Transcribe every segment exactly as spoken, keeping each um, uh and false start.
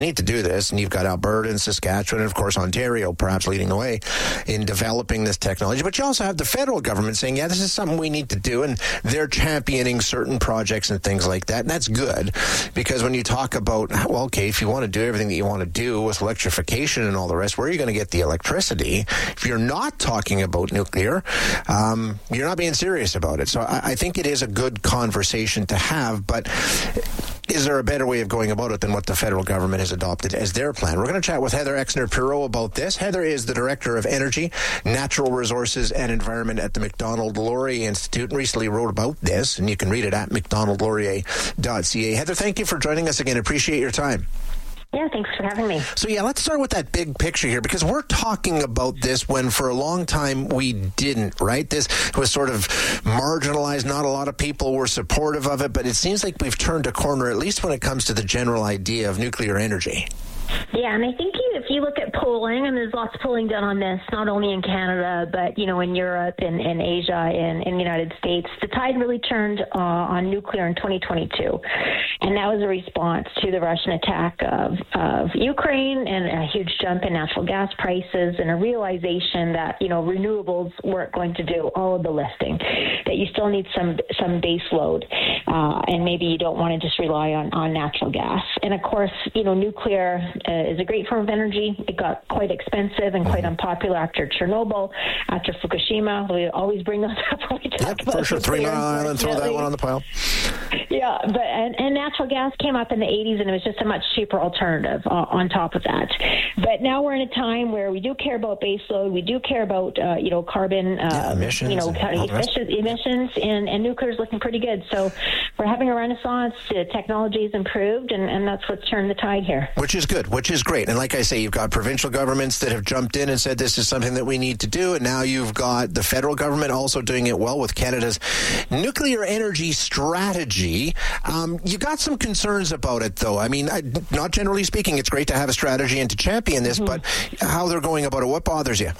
need to do this, and you've got Alberta and Saskatchewan and, of course, Ontario perhaps leading the way in developing this technology. But you also have the federal government saying, yeah, this is something we need to do, and they're championing certain projects and things like that. And that's good, because when you talk about, well, okay, if you want to do everything that you want to do with electrification and all the rest, where are you going to get the electricity? If you're not talking about nuclear, um, you're not being serious about it. So I, I think it is a good conversation to have, but is there a better way of going about it than what the federal government has adopted as their plan? We're going to chat with Heather Exner-Pirot about this. Heather is the Director of Energy, Natural Resources and Environment at the Macdonald-Laurier Institute, and recently wrote about this, and you can read it at macdonald laurier dot c a. Heather, thank you for joining us again. Appreciate your time. Yeah, thanks for having me. So, yeah, let's start with that big picture here, because we're talking about this when for a long time we didn't, right? This was sort of marginalized. Not a lot of people were supportive of it, but it seems like we've turned a corner, at least when it comes to the general idea of nuclear energy. Yeah, and I think you, if you look at polling, and there's lots of polling done on this, not only in Canada, but, you know, in Europe and in Asia and in the United States, the tide really turned uh, on nuclear in twenty twenty-two. And that was a response to the Russian attack of, of Ukraine and a huge jump in natural gas prices and a realization that, you know, renewables weren't going to do all of the lifting, that you still need some, some base load, uh, and maybe you don't want to just rely on, on natural gas. And, of course, you know, nuclear Uh, is a great form of energy. It got quite expensive and quite unpopular after Chernobyl, after Fukushima. We always bring those up when we talk yep, about for sure. Three Mile Island, throw that one on the pile. Yeah, but and, and natural gas came up in the eighties, and it was just a much cheaper alternative uh, on top of that. But now we're in a time where we do care about baseload. We do care about uh, you know carbon uh, yeah, emissions, you know kind of emissions, emissions, and and nuclear is looking pretty good. So we're having a renaissance. Uh, technology has improved, and, and that's what's turned the tide here. Which is good. Which is great. And like I say, you've got provincial governments that have jumped in and said this is something that we need to do. And now you've got the federal government also doing it well with Canada's nuclear energy strategy. Um, you got some concerns about it, though. I mean, I, not generally speaking, it's great to have a strategy and to champion this, mm-hmm. but how they're going about it, what bothers you?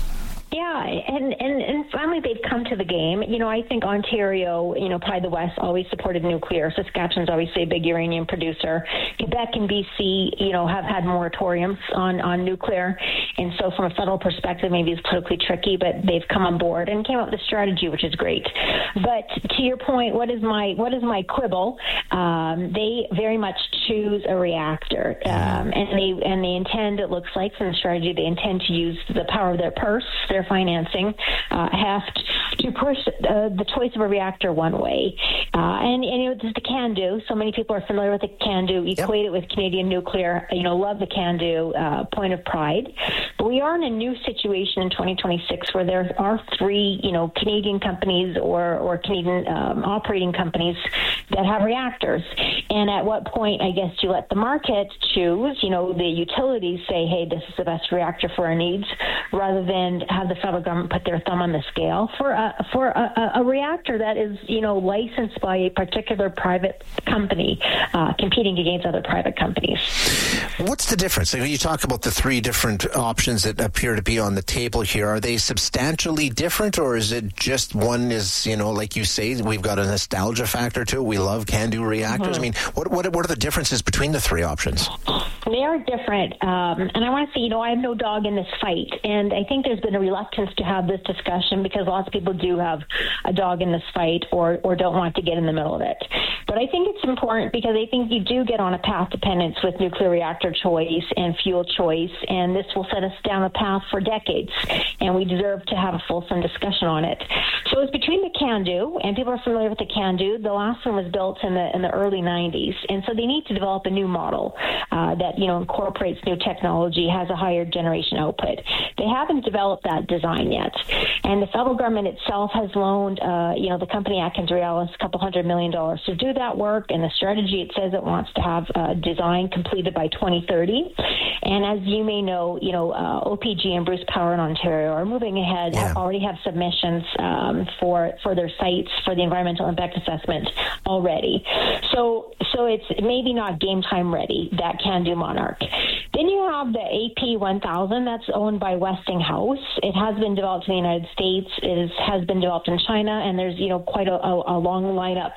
Yeah, and, and, and finally they've come to the game. You know, I think Ontario, you know, probably the West, always supported nuclear. Saskatchewan's obviously a big uranium producer. Quebec and B C, you know, have had moratoriums on, on nuclear. And so from a federal perspective, maybe it's politically tricky, but they've come on board and came up with a strategy, which is great. But to your point, what is my what is my quibble? Um, they very much choose a reactor. Um, and they and they intend, it looks like from the strategy, they intend to use the power of their purse, their financing, uh, have to push uh, the choice of a reactor one way. Uh, and, and, you know, this is the CANDU. So many people are familiar with the CANDU, equate yep. it with Canadian nuclear, you know, love the CANDU, uh, point of pride. But we are in a new situation in twenty twenty-six where there are three, you know, Canadian companies or, or Canadian um, operating companies that have reactors. And at what point, I guess, do you let the market choose? You know, the utilities say, hey, this is the best reactor for our needs, rather than have the federal government put their thumb on the scale for a, for a, a reactor that is, you know, licensed by a particular private company, uh, competing against other private companies. What's the difference? When you talk about the three different options that appear to be on the table here, are they substantially different, or is it just one is, you know, like you say, we've got a nostalgia factor to it. We love CANDU reactors. Mm-hmm. I mean, what, what what are the differences between the three options? They are different. Um, and I want to say, you know, I have no dog in this fight. And I think there's been a reluctance to have this discussion because lots of people do have a dog in this fight or, or don't want to get in the middle of it. But I think it's important because I think you do get on a path dependence with nuclear reactor choice and fuel choice, and this will set us down a path for decades, and we deserve to have a fulsome discussion on it. So it's between the CANDU, and people are familiar with the CANDU. The last one was built in the in the early nineties, and so they need to develop a new model uh, that, you know, incorporates new technology, has a higher generation output. They haven't developed that design yet, and the federal government itself has loaned, uh, you know, the company AtkinsRéalis a couple hundred million dollars to do that work, and the strategy, it says it wants to have uh, design completed by twenty thirty. And as you may know, you know, uh, O P G and Bruce Power in Ontario are moving ahead, yeah. already have submissions um, for for their sites for the environmental impact assessment already. So so it's maybe not game time ready, that CANDU Monarch. Then you have the A P one thousand that's owned by Westinghouse. It has been developed in the United States. It is, has been developed in China, and there's, you know, quite a, a, a long lineup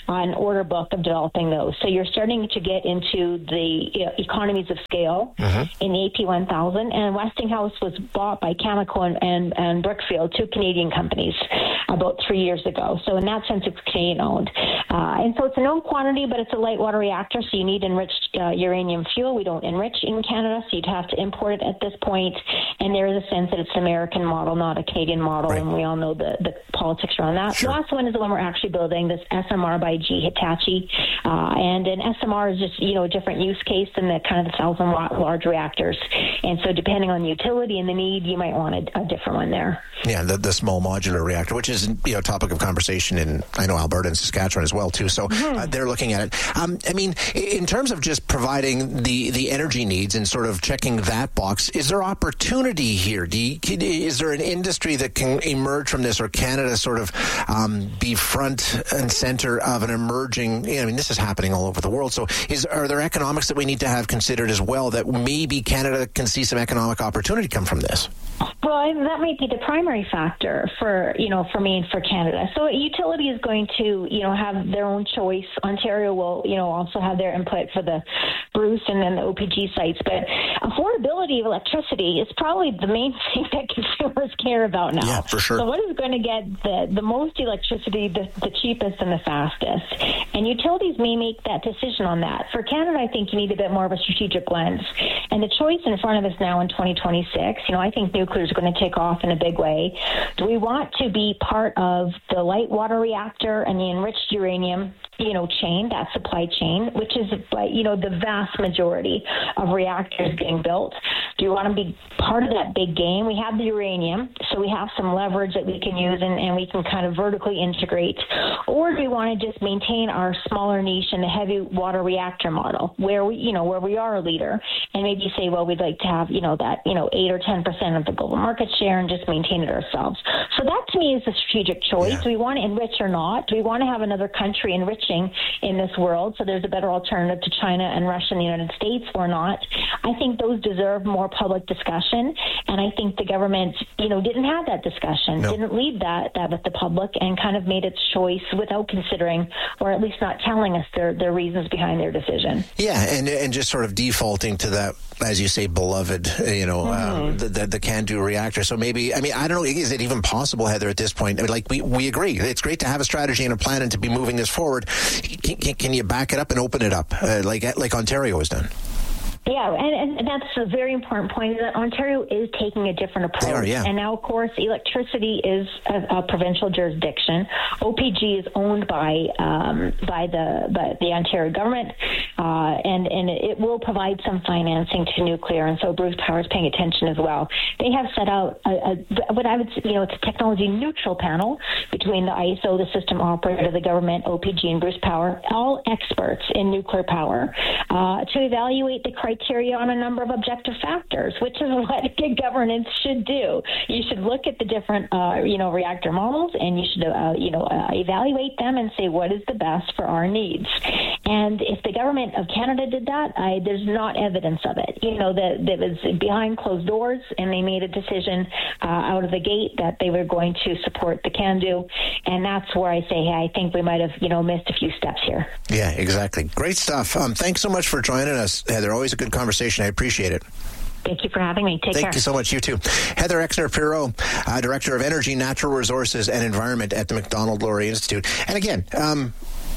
an order book of developing those. So you're starting to get into the you know, economies of scale mm-hmm. in the A P one thousand, and Westinghouse was bought by Cameco and, and, and Brookfield, two Canadian companies, about three years ago. So in that sense, it's Canadian owned. Uh, and so it's a known quantity, but it's a light water reactor, so you need enriched uh, uranium fuel. We don't enrich in Canada, so you'd have to import it at this point. And there is a sense that it's an American model, not a Canadian model, right. And we all know the, the politics around that. Sure. The last one is the one we're actually building, this S M R by G Hitachi. Uh, and an S M R is just, you know, a different use case than the kind of the thousand watt large reactors. And so depending on the utility and the need, you might want a, a different one there. Yeah, the, the small modular reactor, which is, you know, topic of conversation in, I know, Alberta and Saskatchewan as well, too. So mm-hmm. uh, they're looking at it. Um, I mean, in terms of just providing the, the energy needs and sort of checking that box, is there opportunity here? Do you, is there an industry that can emerge from this, or Canada sort of um, be front and center of an emerging, you know, I mean, this is happening all over the world. So is are there economics that we need to have considered as well, that maybe Canada can see some economic opportunity come from this? Well, that might be the primary factor for, you know, for me and for Canada. So a utility is going to, you know, have their own choice. Ontario will, you know, also have their input for the Bruce and then the O P G sites. But affordability of electricity is probably the main thing that consumers care about now. Yeah, for sure. So what is going to get the, the most electricity, the, the cheapest and the fastest? And utilities may make that decision on that. For Canada, I think you need a bit more of a strategic lens. And the choice in front of us now in twenty twenty-six, you know, I think nuclear is going to take off in a big way. Do we want to be part of the light water reactor and the enriched uranium, you know, chain, that supply chain, which is, you know, the vast majority of reactors being built? Do you want to be part of that big game? We have the uranium, so we have some leverage that we can use, and, and we can kind of vertically integrate. Or do we want to just maintain our smaller niche in the heavy water reactor model, where we, you know, where we are a leader, and maybe say, well, we'd like to have, you know, that, you know, eight or ten percent of the global market share and just maintain it ourselves. So that to me is the strategic choice. Yeah. Do we want to enrich or not? Do we want to have another country enriching in this world, so there's a better alternative to China and Russia and the United States, or not? I think those deserve more public discussion, and I think the government, you know, didn't have that discussion, no. didn't lead that that with the public, and kind of made its choice without considering, or at least not telling us their, their reasons behind their decision. Yeah, and and just sort of defaulting to that, as you say, beloved, you know, mm-hmm. um, the, the the CANDU reactor. So maybe, I mean, I don't know, is it even possible, Heather, at this point? I mean, like, we, we agree. It's great to have a strategy and a plan and to be moving this forward. Can, can, can you back it up and open it up, uh, like like Ontario has done? Yeah, and, and that's a very important point, is that Ontario is taking a different approach. They are, yeah. And now, of course, electricity is a, a provincial jurisdiction. O P G is owned by um, by the by the Ontario government, uh, and, and it will provide some financing to nuclear, and so Bruce Power is paying attention as well. They have set out a, a, what I would say, you know, it's a technology-neutral panel between the I S O, the system operator, the government, O P G, and Bruce Power, all experts in nuclear power, uh, to evaluate the criteria criteria on a number of objective factors, which is what good governance should do. You should look at the different, uh, you know, reactor models, and you should, uh, you know, uh, evaluate them and say what is the best for our needs. And if the government of Canada did that, I, there's not evidence of it. You know, that, that was behind closed doors, and they made a decision uh, out of the gate that they were going to support the CANDU, and that's where I say, hey, I think we might have, you know, missed a few steps here. Yeah, exactly. Great stuff. Um, thanks so much for joining us, Heather. Always a good conversation. I appreciate it. Thank you for having me. Take Thank care. Thank you so much. You too. Heather Exner-Pirro, uh, Director of Energy, Natural Resources and Environment at the Macdonald-Laurier Institute. And again, um,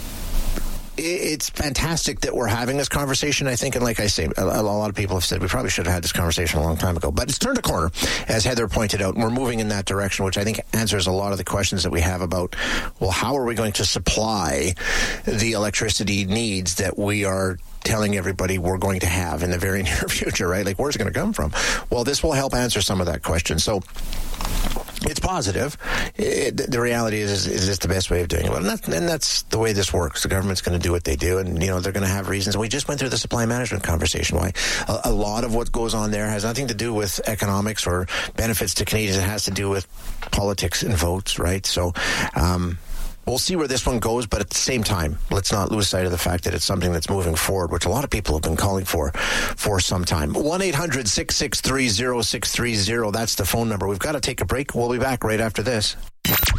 it's fantastic that we're having this conversation, I think. And like I say, a, a lot of people have said we probably should have had this conversation a long time ago. But it's turned a corner, as Heather pointed out, and we're moving in that direction, which I think answers a lot of the questions that we have about, well, how are we going to supply the electricity needs that we are telling everybody we're going to have in the very near future, right? Like, where's it going to come from? Well, this will help answer some of that question. So it's positive. It, the reality is, is, is this the best way of doing it? Well, and, that, and that's the way this works. The government's going to do what they do, and, you know, they're going to have reasons. We just went through the supply management conversation. Why a, a lot of what goes on there has nothing to do with economics or benefits to Canadians. It has to do with politics and votes, right? So, um, we'll see where this one goes, but at the same time, let's not lose sight of the fact that it's something that's moving forward, which a lot of people have been calling for for some time. one eight hundred six six three zero six three zero, that's the phone number. We've got to take a break. We'll be back right after this.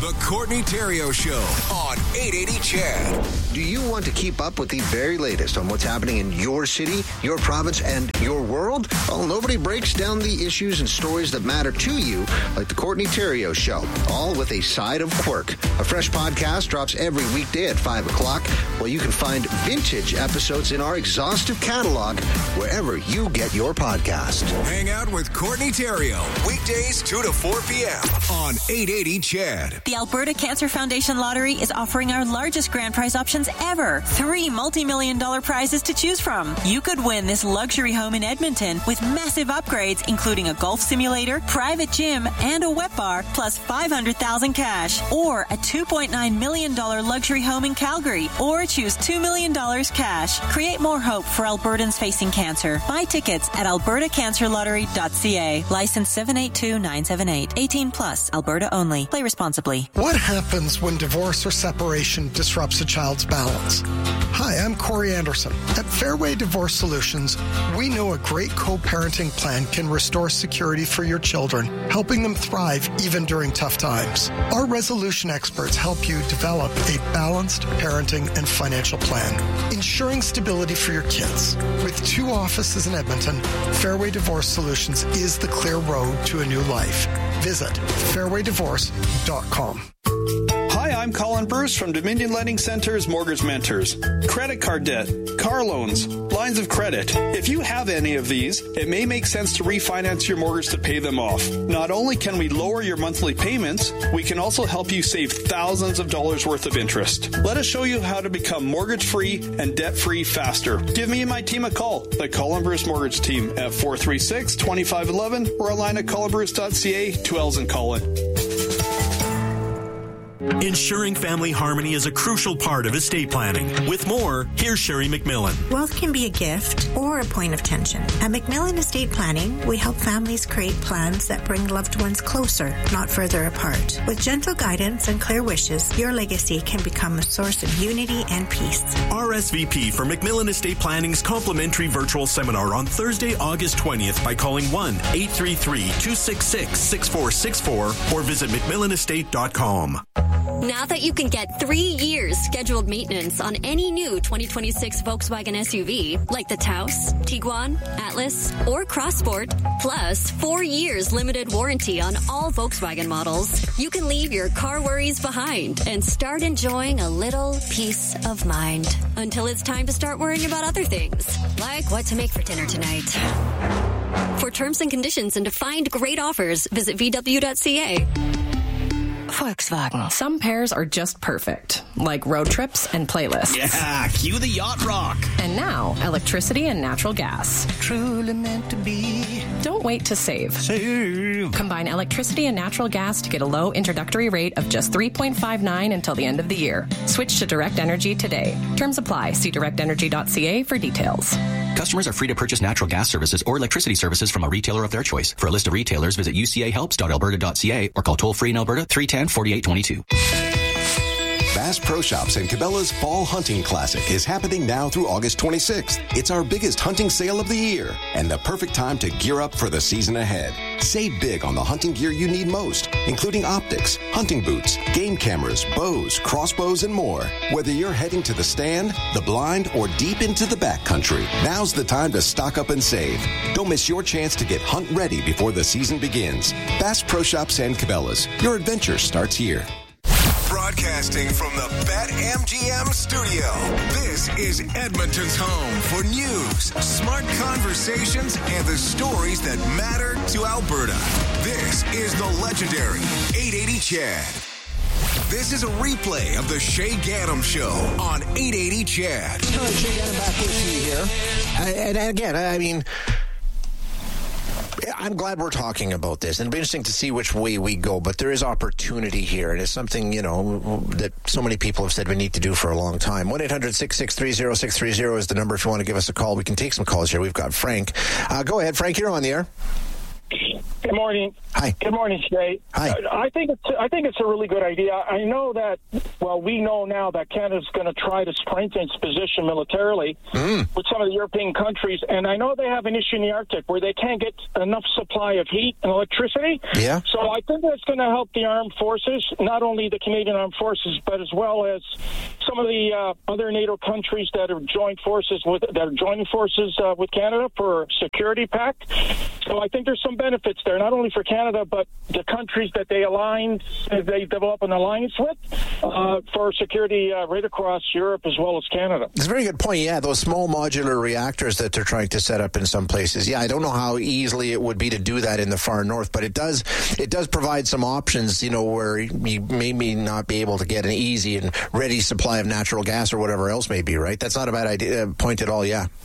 The Courtney Theriault Show on eight eighty C H E D. Do you want to keep up with the very latest on what's happening in your city, your province, and your world? Well, nobody breaks down the issues and stories that matter to you like The Courtney Theriault Show, all with a side of quirk. A fresh podcast drops every weekday at five o'clock, where you can find vintage episodes in our exhaustive catalog wherever you get your podcast. Hang out with Courtney Theriault, weekdays two to four p.m. on eight eighty C H E D. The Alberta Cancer Foundation Lottery is offering our largest grand prize options ever. Three multi-million dollar prizes to choose from. You could win this luxury home in Edmonton with massive upgrades, including a golf simulator, private gym, and a wet bar, plus five hundred thousand dollars cash. Or a two point nine million dollars luxury home in Calgary. Or choose two million dollars cash. Create more hope for Albertans facing cancer. Buy tickets at alberta cancer lottery dot c a. License seven eight two nine seven eight. eighteen plus. Alberta only. Play responsibly. What happens when divorce or separation disrupts a child's balance? Hi, I'm Corey Anderson. At Fairway Divorce Solutions, we know a great co-parenting plan can restore security for your children, helping them thrive even during tough times. Our resolution experts help you develop a balanced parenting and financial plan, ensuring stability for your kids. With two offices in Edmonton, Fairway Divorce Solutions is the clear road to a new life. Visit fairway divorce dot com. Hi, I'm Colin Bruce from Dominion Lending Center's Mortgage Mentors. Credit card debt, car loans, lines of credit. If you have any of these, it may make sense to refinance your mortgage to pay them off. Not only can we lower your monthly payments, we can also help you save thousands of dollars worth of interest. Let us show you how to become mortgage-free and debt-free faster. Give me and my team a call, the Colin Bruce Mortgage Team, at four three six, two five one one or online at colin bruce dot c a. Two L's in Colin. Ensuring family harmony is a crucial part of estate planning. With more, here's Sherry McMillan. Wealth can be a gift or a point of tension. At McMillan Estate Planning, we help families create plans that bring loved ones closer, not further apart. With gentle guidance and clear wishes, your legacy can become a source of unity and peace. R S V P for McMillan Estate Planning's complimentary virtual seminar on Thursday, August twentieth by calling one eight three three, two six six, six four six four or visit mcmillan estate dot com. Now that you can get three years scheduled maintenance on any new twenty twenty-six Volkswagen S U V, like the Taos, Tiguan, Atlas, or Crossport, plus four years limited warranty on all Volkswagen models, you can leave your car worries behind and start enjoying a little peace of mind until it's time to start worrying about other things, like what to make for dinner tonight. For terms and conditions and to find great offers, visit v w dot c a. Volkswagen. Some pairs are just perfect, like road trips and playlists. Yeah, cue the yacht rock. And now, electricity and natural gas. Truly meant to be. Don't wait to save. Save. Combine electricity and natural gas to get a low introductory rate of just three point five nine until the end of the year. Switch to Direct Energy today. Terms apply. See direct energy dot c a for details. Customers are free to purchase natural gas services or electricity services from a retailer of their choice. For a list of retailers, visit u c a helps dot alberta dot c a or call toll-free in Alberta three one zero, four eight two two. Bass Pro Shops and Cabela's Fall Hunting Classic is happening now through August twenty-sixth. It's our biggest hunting sale of the year and the perfect time to gear up for the season ahead. Save big on the hunting gear you need most, including optics, hunting boots, game cameras, bows, crossbows, and more. Whether you're heading to the stand, the blind, or deep into the backcountry, now's the time to stock up and save. Don't miss your chance to get hunt ready before the season begins. Bass Pro Shops and Cabela's. Your adventure starts here. Broadcasting from the BetMGM studio, this is Edmonton's home for news, smart conversations, and the stories that matter to Alberta. This is the legendary eight eighty C H E D. This is a replay of the Shay Gaddam Show on eight eighty C H E D. All right, Shay Gaddam back with you here. Uh, and again, I mean, I'm glad we're talking about this, and it'll be interesting to see which way we go, but there is opportunity here, and it's something, you know, that so many people have said we need to do for a long time. one eight hundred, six six three, zero six three zero is the number if you want to give us a call. We can take some calls here. We've got Frank. Uh, go ahead, Frank, you're on the air. Good morning. Hi. Good morning, Shay. Hi. I think it's I think it's a really good idea. I know that. Well, we know now that Canada's going to try to strengthen its position militarily mm. with some of the European countries, and I know they have an issue in the Arctic where they can't get enough supply of heat and electricity. Yeah. So I think that's going to help the armed forces, not only the Canadian armed forces, but as well as some of the uh, other NATO countries that are joined forces with that are joining forces uh, with Canada for security pact. So I think there's some benefits there, not only for Canada, but the countries that they aligned, they develop an alliance with uh, for security uh, right across Europe as well as Canada. It's a very good point. Yeah, those small modular reactors that they're trying to set up in some places. Yeah, I don't know how easily it would be to do that in the far north, but it does it does provide some options, you know, where you may not be able to get an easy and ready supply of natural gas or whatever else may be, right? That's not a bad idea, point at all, yeah.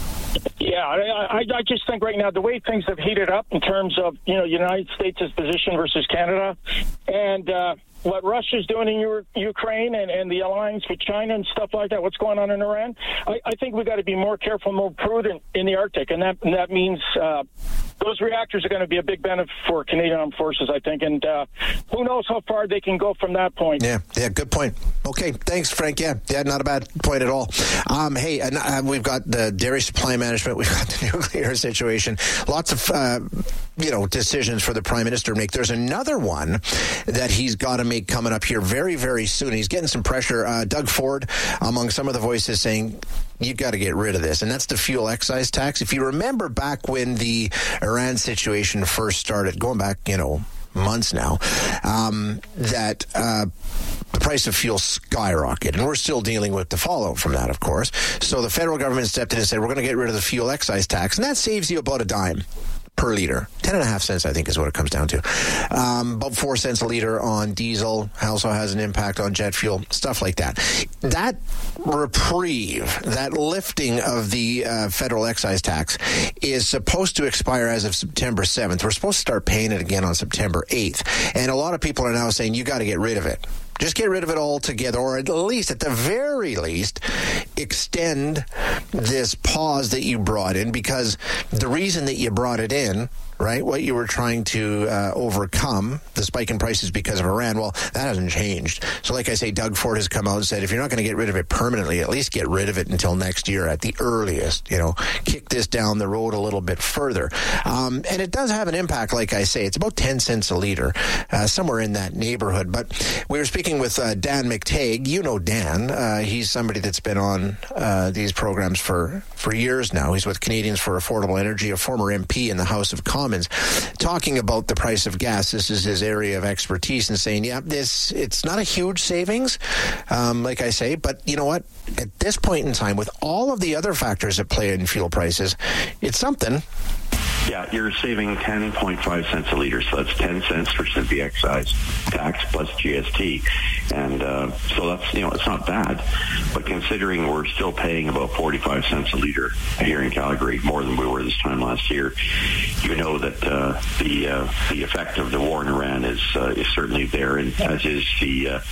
Yeah, I, I, I just think right now the way things have heated up in terms of, you know, United States' position versus Canada and uh, what Russia's doing in U- Ukraine and, and the alliance with China and stuff like that, what's going on in Iran, I, I think we've got to be more careful, more prudent in the Arctic, and that, and that means uh, those reactors are going to be a big benefit for Canadian Armed Forces, I think, and uh, who knows how far they can go from that point. Yeah, yeah, good point. Okay, thanks, Frank. Yeah, yeah, not a bad point at all. Um, hey, and, uh, we've got the dairy supply management, we've got the nuclear situation, lots of, uh, you know, decisions for the Prime Minister to make. There's another one that he's got to make coming up here very, very soon. He's getting some pressure. Uh, Doug Ford, among some of the voices, saying, you've got to get rid of this, and that's the fuel excise tax. If you remember back when the Iran situation first started, going back, you know, months now, um, that uh, the price of fuel skyrocketed, and we're still dealing with the fallout from that, of course. So the federal government stepped in and said, we're going to get rid of the fuel excise tax, and that saves you about a dime per liter. Ten and a half cents, I think, is what it comes down to. Um, about four cents a liter on diesel. Also has an impact on jet fuel, stuff like that. That reprieve, that lifting of the uh, federal excise tax is supposed to expire as of September seventh. We're supposed to start paying it again on September eighth. And a lot of people are now saying, you got to get rid of it. Just get rid of it altogether, or at least, at the very least, extend this pause that you brought in, because the reason that you brought it in, right, what you were trying to uh, overcome, the spike in prices because of Iran, well, that hasn't changed. So like I say, Doug Ford has come out and said, if you're not going to get rid of it permanently, at least get rid of it until next year at the earliest, you know, kick this down the road a little bit further. Um, and it does have an impact, like I say. It's about ten cents a liter, uh, somewhere in that neighborhood. But we were speaking with uh, Dan McTague. You know Dan. Uh, he's somebody that's been on uh, these programs for, for years now. He's with Canadians for Affordable Energy, a former M P in the House of Commons, talking about the price of gas. This is his area of expertise, and saying, yeah, this it's not a huge savings, um, like I say, but you know what? At this point in time, with all of the other factors at play in fuel prices, it's something. Yeah, you're saving ten point five cents a liter, so that's ten cents for the excise tax plus G S T. And uh, so that's, you know, it's not bad. But considering we're still paying about forty-five cents a liter here in Calgary, more than we were this time last year, you know that uh, the uh, the effect of the war in Iran is, uh, is certainly there, and as is the uh,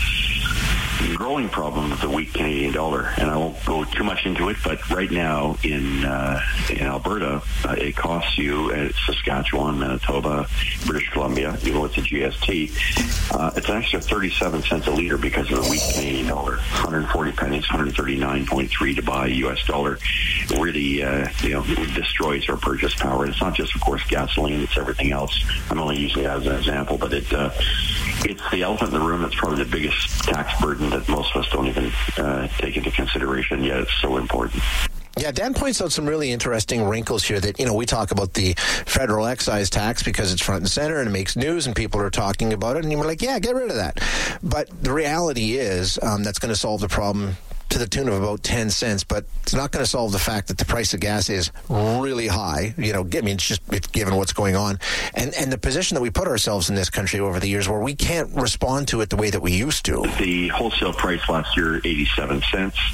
growing problem of the weak Canadian dollar. And I won't go too much into it, but right now in uh, in Alberta, uh, it costs you, uh, Saskatchewan, Manitoba, British Columbia, you know, with the G S T, uh, it's an extra thirty-seven cents a liter because of the weak Canadian dollar. one hundred forty pennies, one hundred thirty-nine point three to buy a U S dollar. It really, uh, you know, destroys our purchase power. And it's not just, of course, gasoline; it's everything else. I'm only using that as an example, but it uh, it's the elephant in the room. That's probably the biggest tax burden that most of us don't even uh, take into consideration, yet it's so important. Yeah, Dan points out some really interesting wrinkles here that, you know, we talk about the federal excise tax because it's front and center and it makes news and people are talking about it, and you're like, yeah, get rid of that. But the reality is um, that's going to solve the problem to the tune of about ten cents, but it's not going to solve the fact that the price of gas is really high. You know, I mean, it's just it's given what's going on. And and the position that we put ourselves in this country over the years where we can't respond to it the way that we used to. The wholesale price last year, eighty-seven cents.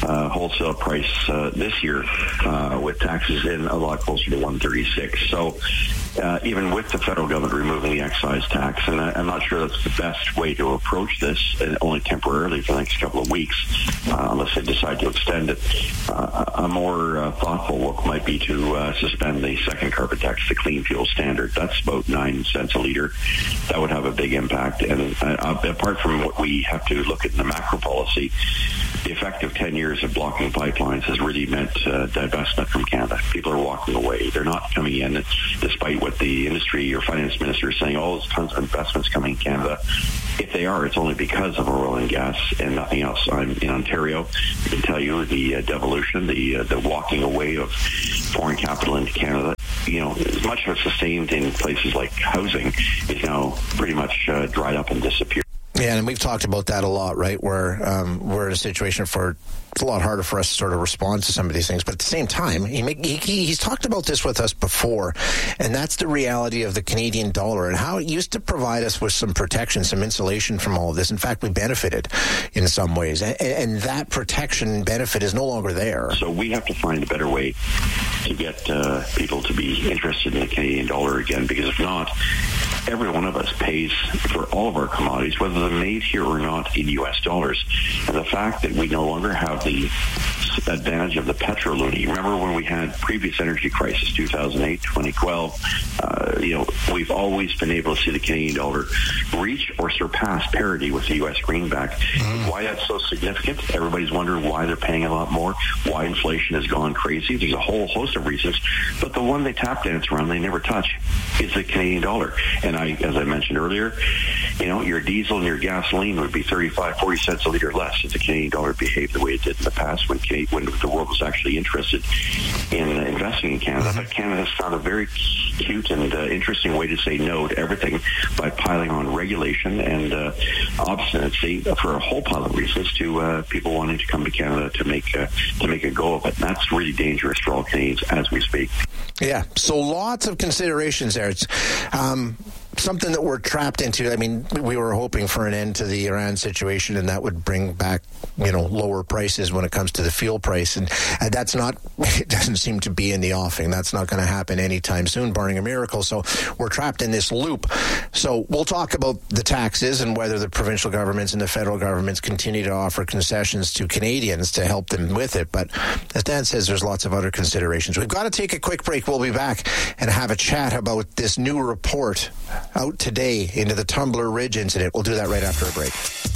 uh, wholesale price uh, this year uh, with taxes in a lot closer to one thirty-six. So uh, even with the federal government removing the excise tax, and I, I'm not sure that's the best way to approach this, uh, only temporarily for the next couple of weeks, uh, unless they decide to extend it. Uh, a more uh, thoughtful look might be to uh, suspend the second carbon tax, the clean fuel standard. That's about nine cents a litre. That would have a big impact. And uh, apart from what we have to look at in the macro policy, the effect of ten years of blocking pipelines has really meant uh, divestment from Canada. People are walking away. They're not coming in, despite what the industry or finance minister is saying, oh, there's tons of investments coming in Canada. If they are, it's only because of oil and gas and nothing else. I'm in Ontario. I can tell you the uh, devolution, the uh, the walking away of foreign capital into Canada, you know, as much as sustained in places like housing, is now pretty much uh, dried up and disappeared. Yeah, and we've talked about that a lot, right, where um, we're in a situation for it's a lot harder for us to sort of respond to some of these things. But at the same time, he, make, he he's talked about this with us before, and that's the reality of the Canadian dollar and how it used to provide us with some protection, some insulation from all of this. In fact, we benefited in some ways, and, and that protection and benefit is no longer there. So we have to find a better way to get uh, people to be interested in the Canadian dollar again, because if not, every one of us pays for all of our commodities, whether they're made here or not, in U S dollars. And the fact that we no longer have the advantage of the petroloonie. Remember when we had previous energy crisis, two thousand eight, twenty twelve, uh, you know, we've always been able to see the Canadian dollar reach or surpass parity with the U S greenback. Mm. Why that's so significant? Everybody's wondering why they're paying a lot more, why inflation has gone crazy. There's a whole host of reasons, but the one they tap dance around, they never touch, is the Canadian dollar. And I, as I mentioned earlier, you know, your diesel and your gasoline would be thirty-five, forty cents a litre less if the Canadian dollar behaved the way it did in the past when Canadian, when the world was actually interested in uh, investing in Canada. Mm-hmm. But Canada has found a very cute and uh, interesting way to say no to everything by piling on regulation and uh, obstinacy for a whole pile of reasons to uh, people wanting to come to Canada to make uh, to make a go of it. And that's really dangerous for all Canadians as we speak. Yeah, so lots of considerations there. It's um, something that we're trapped into. I mean, we were hoping for an end to the Iran situation, and that would bring back, you know, lower prices when it comes to the fuel price. And uh, that's not, it doesn't seem to be in the offing. That's not going to happen anytime soon, barring a miracle. So we're trapped in this loop. So we'll talk about the taxes and whether the provincial governments and the federal governments continue to offer concessions to Canadians to help them with it. But as Dan says, there's lots of other considerations. We've got to take a quick break. We'll be back and have a chat about this new report out today into the Tumbler Ridge incident. We'll do that right after a break.